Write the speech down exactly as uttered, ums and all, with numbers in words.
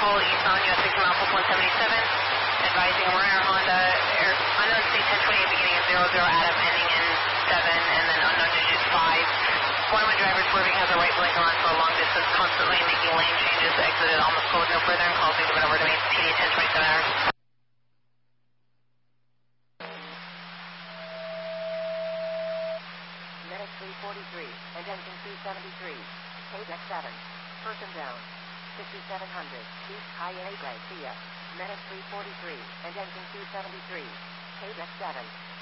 call Eastbound U S sixty mile plus one seventy-seven, advising Werner Honda, air, unknown state ten twenty-eight beginning of zero zero, Adam ending in seven, and then unknown digits five. One of my drivers swerving has a right blinker on for a long distance, constantly making lane changes, exited almost closed no further, and calls leaving over to me, T D ten twenty-seven hours. Medic three forty-three, and engine two seventy-three, K D E C seven, person down, fifty-seven hundred, East Highway Garcia. Medic three forty-three, and engine two seventy-three, K D E C seven.